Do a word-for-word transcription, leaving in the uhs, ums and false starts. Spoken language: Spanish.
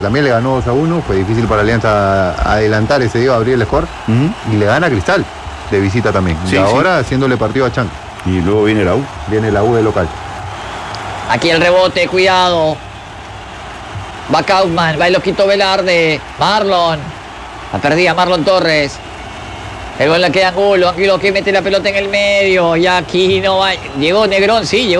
También le ganó dos a uno, fue difícil para Alianza adelantar ese día, abrir el score, uh-huh. y le gana a Cristal, de visita también. Sí, y ahora sí. haciéndole partido a Chan. Y luego viene la U. Viene la U de local. Aquí el rebote, cuidado. Va Kaufman, va el loquito Velarde. Marlon. La perdida Marlon Torres. El gol le queda Angulo. Angulo que mete la pelota en el medio. Y aquí no va. Llegó Negrón, sí, llegó.